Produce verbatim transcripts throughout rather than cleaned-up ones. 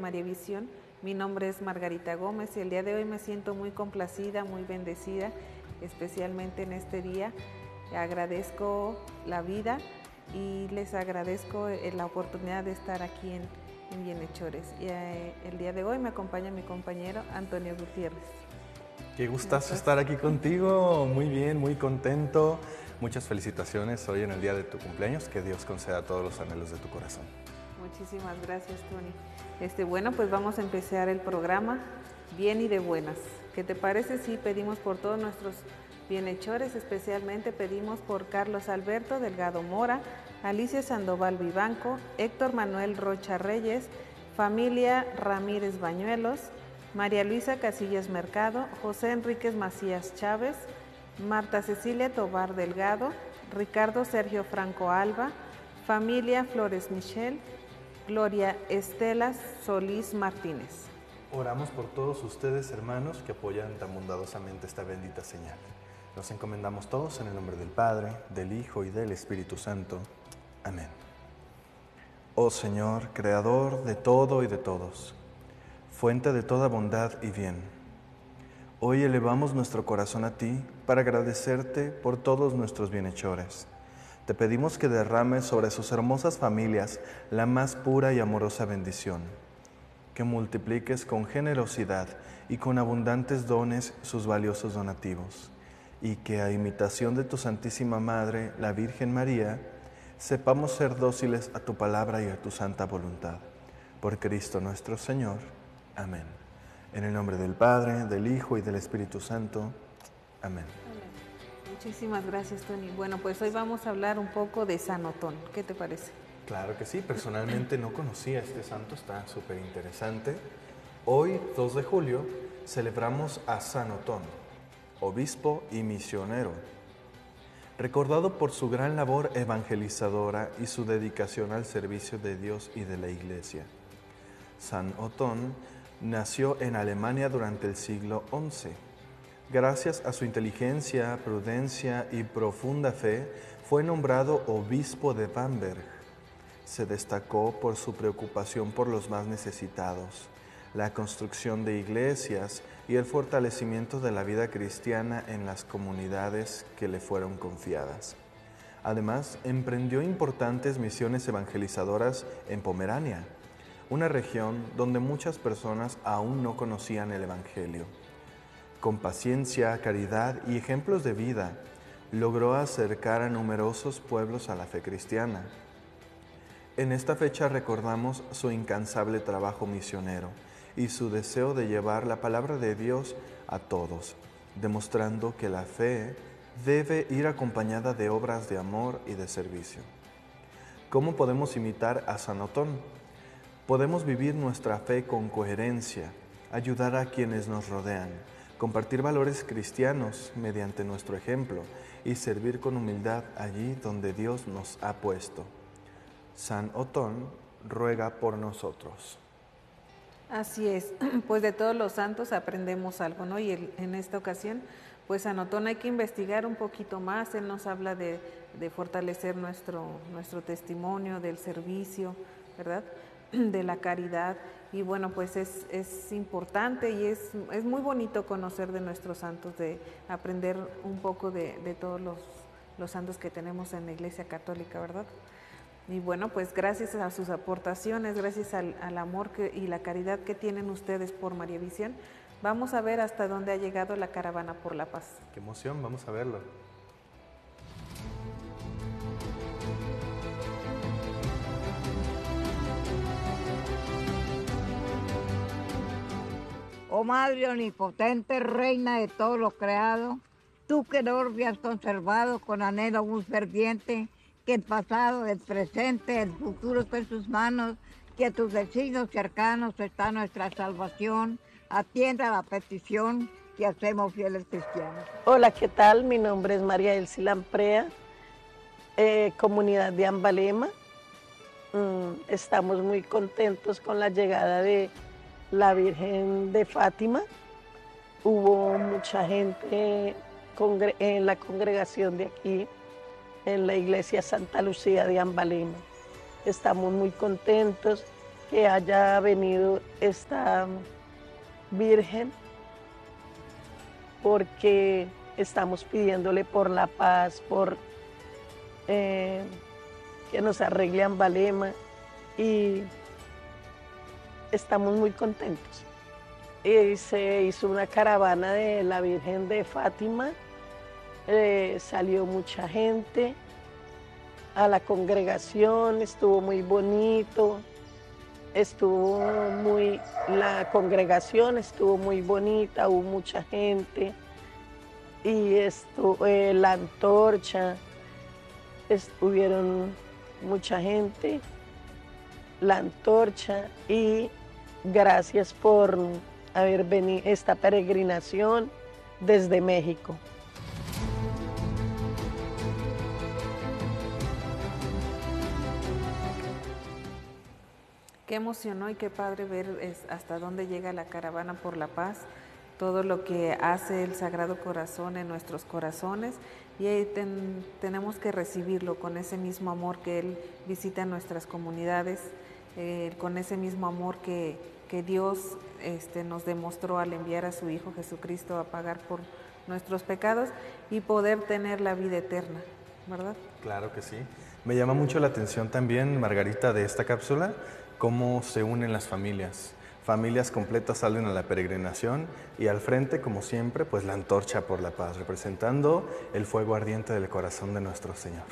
María Visión. Mi nombre es Margarita Gómez y el día de hoy me siento muy complacida, muy bendecida, especialmente en este día. Agradezco la vida y les agradezco la oportunidad de estar aquí en, en Bienhechores. Y eh, el día de hoy me acompaña mi compañero Antonio Gutiérrez. Qué gustazo estar aquí contigo, muy bien, muy contento. Muchas felicitaciones hoy en el día de tu cumpleaños, que Dios conceda todos los anhelos de tu corazón. Muchísimas gracias, Tony. Este, bueno, pues vamos a empezar el programa bien y de buenas. ¿Qué te parece si pedimos por todos nuestros bienhechores? Especialmente pedimos por Carlos Alberto Delgado Mora, Alicia Sandoval Vivanco, Héctor Manuel Rocha Reyes, familia Ramírez Bañuelos, María Luisa Casillas Mercado, José Enríquez Macías Chávez, Marta Cecilia Tobar Delgado, Ricardo Sergio Franco Alba, familia Flores Michel, Gloria Estela Solís Martínez. Oramos por todos ustedes, hermanos, que apoyan tan bondadosamente esta bendita señal. Nos encomendamos todos en el nombre del Padre, del Hijo y del Espíritu Santo. Amén. Oh Señor, Creador de todo y de todos, fuente de toda bondad y bien, hoy elevamos nuestro corazón a ti para agradecerte por todos nuestros bienhechores. Te pedimos que derrames sobre sus hermosas familias la más pura y amorosa bendición, que multipliques con generosidad y con abundantes dones sus valiosos donativos, y que a imitación de tu Santísima Madre, la Virgen María, sepamos ser dóciles a tu palabra y a tu santa voluntad. Por Cristo nuestro Señor. Amén. En el nombre del Padre, del Hijo y del Espíritu Santo. Amén. Amén. Muchísimas gracias, Tony. Bueno, pues hoy vamos a hablar un poco de San Otón. ¿Qué te parece? Claro que sí. Personalmente no conocía a este santo, está súper interesante. Hoy, dos de julio, celebramos a San Otón, obispo y misionero, recordado por su gran labor evangelizadora y su dedicación al servicio de Dios y de la Iglesia. San Otón nació en Alemania durante el siglo once. Gracias a su inteligencia, prudencia y profunda fe, fue nombrado obispo de Bamberg. Se destacó por su preocupación por los más necesitados, la construcción de iglesias y el fortalecimiento de la vida cristiana en las comunidades que le fueron confiadas. Además, emprendió importantes misiones evangelizadoras en Pomerania, una región donde muchas personas aún no conocían el Evangelio. Con paciencia, caridad y ejemplos de vida, logró acercar a numerosos pueblos a la fe cristiana. En esta fecha recordamos su incansable trabajo misionero y su deseo de llevar la palabra de Dios a todos, demostrando que la fe debe ir acompañada de obras de amor y de servicio. ¿Cómo podemos imitar a San Otón? Podemos vivir nuestra fe con coherencia, ayudar a quienes nos rodean, compartir valores cristianos mediante nuestro ejemplo y servir con humildad allí donde Dios nos ha puesto. San Otón ruega por nosotros. Así es, pues de todos los santos aprendemos algo, ¿no? Y el, en esta ocasión, pues San Otón hay que investigar un poquito más. Él nos habla de, de fortalecer nuestro, nuestro testimonio, del servicio, ¿verdad?, de la caridad. Y bueno, pues es, es importante y es, es muy bonito conocer de nuestros santos, de aprender un poco de, de todos los, los santos que tenemos en la Iglesia Católica, ¿verdad? Y bueno, pues gracias a sus aportaciones, gracias al, al amor que, y la caridad que tienen ustedes por María Visión, vamos a ver hasta dónde ha llegado la caravana por la paz. ¡Qué emoción! Vamos a verlo. Oh Madre omnipotente, Reina de todo lo creado, tú que el orbe has conservado con anhelo muy ferviente, que el pasado, el presente, el futuro está en sus manos, que a tus vecinos cercanos está nuestra salvación, atienda la petición que hacemos fieles cristianos. Hola, ¿qué tal? Mi nombre es María Elsie Lamprea, eh, comunidad de Ambalema. Mm, estamos muy contentos con la llegada de la Virgen de Fátima. Hubo mucha gente en la congregación de aquí, en la iglesia Santa Lucía de Ambalema. Estamos muy contentos que haya venido esta Virgen, porque estamos pidiéndole por la paz, por eh, que nos arregle Ambalema, y estamos muy contentos. Y se hizo una caravana de la Virgen de Fátima, eh, salió mucha gente a la congregación, estuvo muy bonito, estuvo muy, la congregación estuvo muy bonita, hubo mucha gente, y esto, eh, la antorcha, estuvieron mucha gente, la antorcha, y gracias por haber venido esta peregrinación desde México. Qué emoción, ¿no? Y qué padre ver es, hasta dónde llega la caravana por la paz, todo lo que hace el Sagrado Corazón en nuestros corazones, y ahí ten, tenemos que recibirlo con ese mismo amor que Él visita en nuestras comunidades, eh, con ese mismo amor que, que Dios este, nos demostró al enviar a su Hijo Jesucristo a pagar por nuestros pecados y poder tener la vida eterna, ¿verdad? Claro que sí. Me llama mucho la atención también, Margarita, de esta cápsula, cómo se unen las familias. Familias completas salen a la peregrinación y al frente, como siempre, pues la antorcha por la paz, representando el fuego ardiente del corazón de nuestro Señor.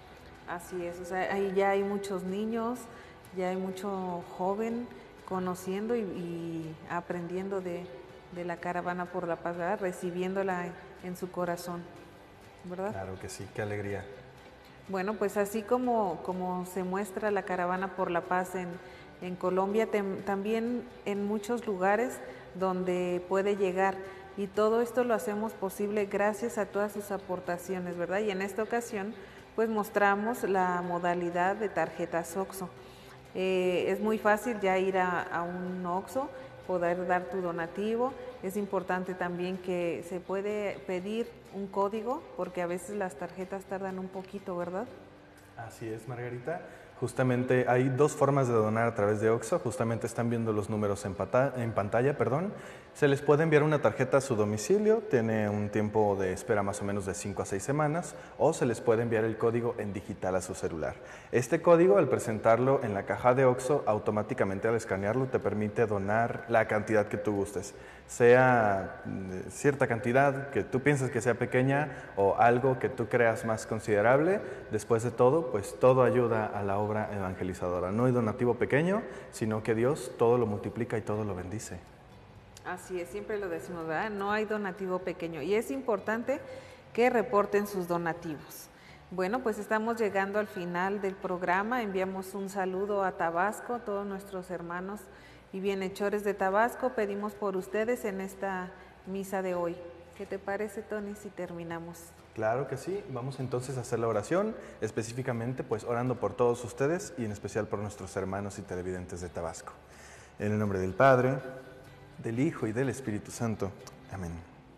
Así es, o sea, ahí ya hay muchos niños, ya hay mucho joven conociendo y, y aprendiendo de, de la caravana por la paz, ¿verdad? Recibiéndola en su corazón, ¿verdad? Claro que sí, qué alegría. Bueno, pues así como, como se muestra la caravana por la paz en, en Colombia, tem, también en muchos lugares donde puede llegar, y todo esto lo hacemos posible gracias a todas sus aportaciones, ¿verdad? Y en esta ocasión pues mostramos la modalidad de tarjetas OXXO. Eh, es muy fácil ya ir a, a un OXXO, poder dar tu donativo. Es importante también que se puede pedir un código, porque a veces las tarjetas tardan un poquito, ¿verdad? Así es, Margarita. Justamente hay dos formas de donar a través de OXXO. Justamente están viendo los números en, pata, en pantalla, perdón. Se les puede enviar una tarjeta a su domicilio, tiene un tiempo de espera más o menos de cinco a seis semanas, o se les puede enviar el código en digital a su celular. Este código, al presentarlo en la caja de OXXO, automáticamente al escanearlo te permite donar la cantidad que tú gustes, sea cierta cantidad que tú pienses que sea pequeña o algo que tú creas más considerable. Después de todo, pues todo ayuda a la obra evangelizadora. No hay donativo pequeño, sino que Dios todo lo multiplica y todo lo bendice. Así es, siempre lo decimos, ¿verdad? No hay donativo pequeño, y es importante que reporten sus donativos. Bueno, pues estamos llegando al final del programa. Enviamos un saludo a Tabasco, todos nuestros hermanos y bienhechores de Tabasco. Pedimos por ustedes en esta misa de hoy. ¿Qué te parece, Tony, si terminamos? Claro que sí. Vamos entonces a hacer la oración, específicamente pues orando por todos ustedes y en especial por nuestros hermanos y televidentes de Tabasco. En el nombre del Padre, del Hijo y del Espíritu Santo. Amén.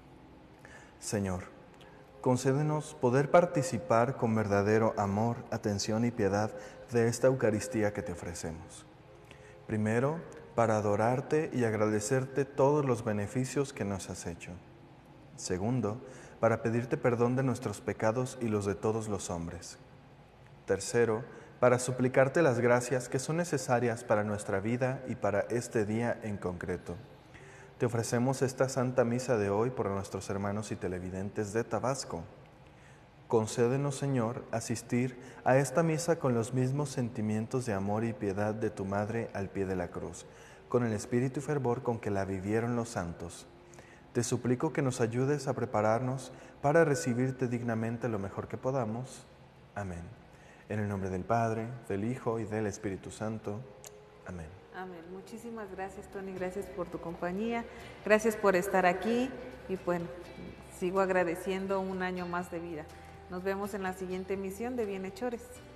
Señor, concédenos poder participar con verdadero amor, atención y piedad de esta Eucaristía que te ofrecemos. Primero, para adorarte y agradecerte todos los beneficios que nos has hecho. Segundo, para pedirte perdón de nuestros pecados y los de todos los hombres. Tercero, para suplicarte las gracias que son necesarias para nuestra vida y para este día en concreto. Te ofrecemos esta Santa Misa de hoy por nuestros hermanos y televidentes de Tabasco. Concédenos, Señor, asistir a esta misa con los mismos sentimientos de amor y piedad de tu Madre al pie de la cruz, con el espíritu y fervor con que la vivieron los santos. Te suplico que nos ayudes a prepararnos para recibirte dignamente lo mejor que podamos. Amén. En el nombre del Padre, del Hijo y del Espíritu Santo. Amén. Amén. Muchísimas gracias, Tony. Gracias por tu compañía. Gracias por estar aquí. Y bueno, sigo agradeciendo un año más de vida. Nos vemos en la siguiente emisión de Bienhechores.